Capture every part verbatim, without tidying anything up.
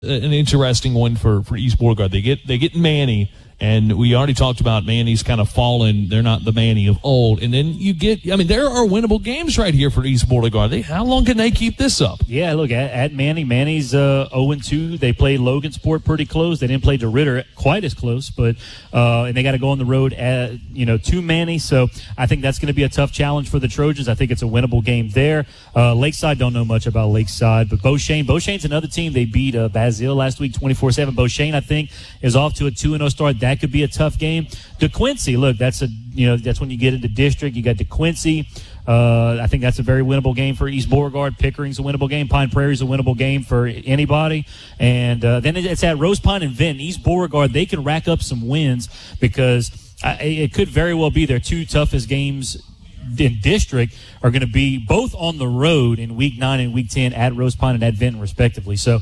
an interesting one for, for East Beauregard. They get they get Manny, and we already talked about Manny's kind of fallen. They're not the Manny of old. And then you get, I mean, there are winnable games right here for East Beauregard. They, how long can they keep this up? Yeah, look, at, at Manny, Manny's uh, oh and two. They played Logansport pretty close. They didn't play DeRitter quite as close, but uh, and they got to go on the road at, you know, to Manny. So I think that's going to be a tough challenge for the Trojans. I think it's a winnable game there. Uh, Lakeside, don't know much about Lakeside, but Beauchesne. Beauchesne's another team. They beat uh, Basile last week twenty-four seven. Beauchesne, I think, is off to a two and oh start. That could be a tough game. DeQuincy, look, that's a you know that's when you get into district. You got DeQuincy. Uh, I think that's a very winnable game for East Beauregard. Pickering's a winnable game. Pine Prairie's a winnable game for anybody. And uh, then it's at Rose Pine and Vinton. East Beauregard, they can rack up some wins because I, it could very well be their two toughest games in district are going to be both on the road in week nine and week ten at Rose Pine and at Vinton respectively. So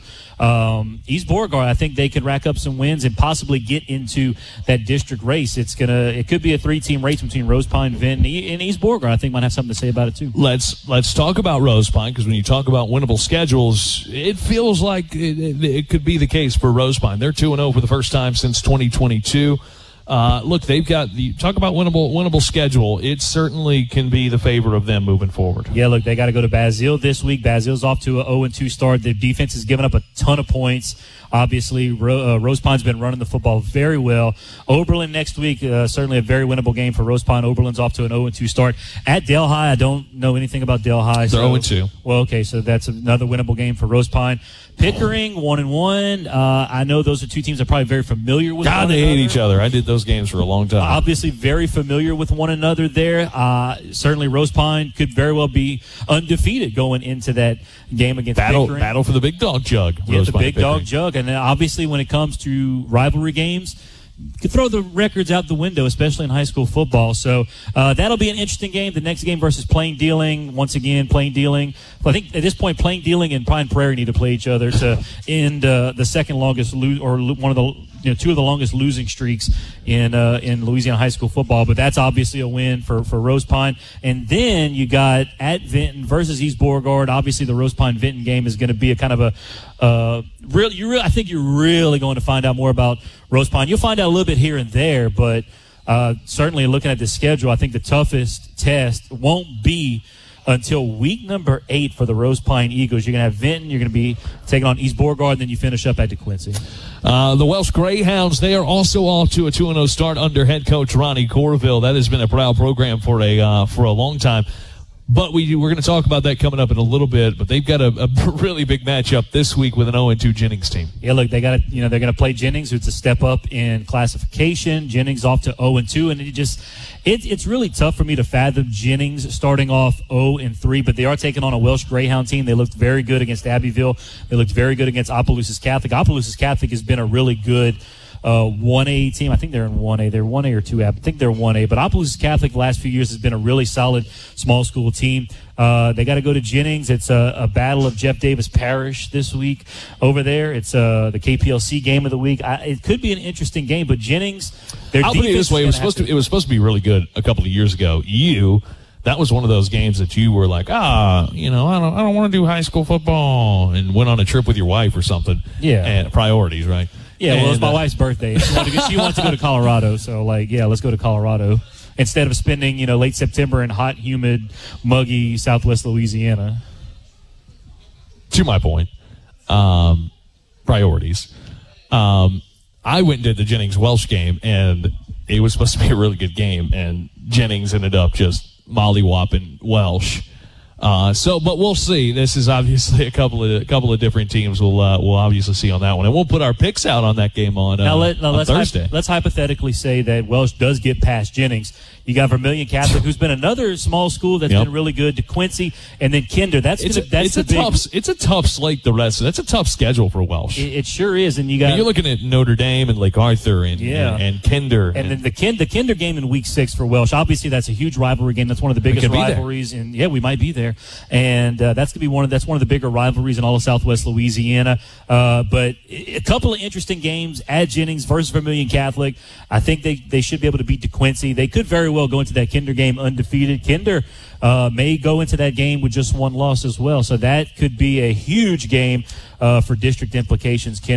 um, East Beauregard, I think they could rack up some wins and possibly get into that district race. It's gonna it could be a three-team race between Rose Pine, Vinton, and East Beauregard. I think might have something to say about it too. Let's let's talk about Rose Pine, because when you talk about winnable schedules, it feels like it, it, it could be the case for Rose Pine. They're two and oh for the first time since twenty twenty-two. Uh, look, they've got the talk about winnable winnable schedule. It certainly can be the favor of them moving forward. Yeah, look, they got to go to Basile this week. Basile's off to an oh and two start. Their defense has given up a ton of points. Obviously, Ro- uh, Rose Pine's been running the football very well. Oberlin next week, uh, certainly a very winnable game for Rose Pine. Oberlin's off to an oh and two start. At Delhi, I don't know anything about Delhi. They're so, oh and two. Well, okay, so that's another winnable game for Rose Pine. Pickering, one and one. Uh, I know those are two teams that are probably very familiar with God, one they another. hate each other. I did those games for a long time. Obviously, very familiar with one another there. Uh, certainly, Rose Pine could very well be undefeated going into that game against battle, Pickering. Battle for the big dog jug. Yeah, Rose the Pine big Pickering. dog jug. And then obviously, when it comes to rivalry games, you could throw the records out the window, especially in high school football. So uh, that'll be an interesting game. The next game versus Plain Dealing. Once again, Plain Dealing. I think at this point, Plain Dealing and Pine Prairie need to play each other to end uh, the second longest lo- or lo- one of the you know two of the longest losing streaks in uh, in Louisiana high school football. But that's obviously a win for, for Rose Pine. And then you got at Vinton versus East Beauregard. Obviously, the Rose Pine Vinton game is going to be a kind of a uh, really. You really, I think you're really going to find out more about Rose Pine. You'll find out a little bit here and there, but uh, certainly looking at the schedule, I think the toughest test won't be until week number eight for the Rose Pine Eagles. You're going to have Vinton. You're going to be taking on East Beauregard, and then you finish up at DeQuincy. Uh, the Welsh Greyhounds, they are also off to a two and oh start under head coach Ronnie Corville. That has been a proud program for a uh, for a long time. But we, we're going to talk about that coming up in a little bit. But they've got a, a really big matchup this week with an oh and two Jennings team. Yeah, look, they got to, you know, they're going to play Jennings, who's a step up in classification. Jennings off to oh and two, and it just, it, it's really tough for me to fathom Jennings starting off oh and three. But they are taking on a Welsh Greyhound team. They looked very good against Abbeville. They looked very good against Opelousas Catholic. Opelousas Catholic has been a really good Uh, one A team. I think they're in one A. They're one A or two A. I think they're one A. But Opelousas Catholic the last few years has been a really solid small school team. Uh, they got to go to Jennings. It's a, a battle of Jeff Davis Parish this week over there. It's uh, the K P L C game of the week. I, it could be an interesting game, but Jennings, their I'll put it this way: it was supposed to, to it was supposed to be really good a couple of years ago. You. That was one of those games that you were like, ah, you know, I don't, I don't want to do high school football, and went on a trip with your wife or something. Yeah, and priorities, right? Yeah, and, well, it's my uh, wife's birthday. She wanted, to go, she wants to go to Colorado, so like, yeah, let's go to Colorado instead of spending, you know, late September in hot, humid, muggy Southwest Louisiana. To my point, um, priorities. Um, I went and did the Jennings Welsh game, and it was supposed to be a really good game, and Jennings ended up just mollywhopping Welsh. Uh, so, but we'll see. This is obviously a couple of a couple of different teams. We'll uh, we'll obviously see on that one, and we'll put our picks out on that game on, uh, now let, now on let's Thursday. Hy- let's hypothetically say that Welsh does get past Jennings. You got Vermilion Catholic, who's been another small school that's Yep. been really good. DeQuincy, and then Kinder. That's It's gonna, a, that's it's the a big, tough it's a tough slate. The rest that's a tough schedule for Welsh. It, it sure is, and you got And you're looking at Notre Dame and Lake Arthur and Yeah. and, and Kinder, And and then the Kinder, the Kinder game in week six for Welsh. Obviously, that's a huge rivalry game. That's one of the biggest could be there. rivalries, and yeah, we might be there. And uh, that's gonna be one of that's one of the bigger rivalries in all of Southwest Louisiana. Uh, but a couple of interesting games at Jennings versus Vermilion Catholic. I think they they should be able to beat DeQuincy. They could very well go into that Kinder game undefeated. Kinder uh, may go into that game with just one loss as well. So that could be a huge game uh, for district implications. Kinder